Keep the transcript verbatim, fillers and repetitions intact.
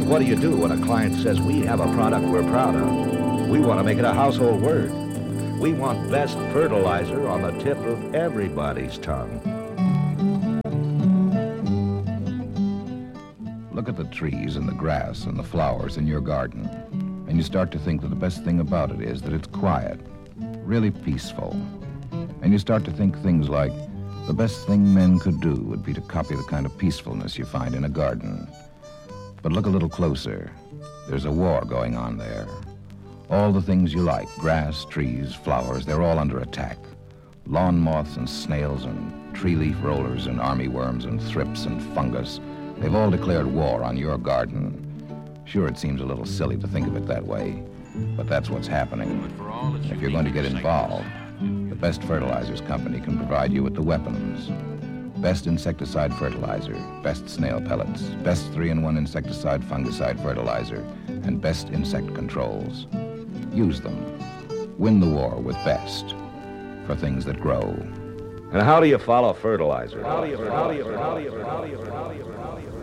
what do you do when a client says we have a product we're proud of? We want to make it a household word. We want best fertilizer on the tip of everybody's tongue. Look at the trees and the grass and the flowers in your garden, and you start to think that the best thing about it is that it's quiet, really peaceful. And you start to think things like, the best thing men could do would be to copy the kind of peacefulness you find in a garden. But look a little closer. There's a war going on there. All the things you like, grass, trees, flowers, they're all under attack. Lawn moths and snails and tree leaf rollers and army worms and thrips and fungus, they've all declared war on your garden. Sure, it seems a little silly to think of it that way, but that's what's happening. And if you're going to get involved, the Best Fertilizers Company can provide you with the weapons. Best insecticide fertilizer, best snail pellets, best three-in-one insecticide fungicide fertilizer, and best insect controls. Use them. Win the war with Best for things that grow. And how do you follow fertilizer? How do you, how do you, how do you, how do you, how do you, how do you,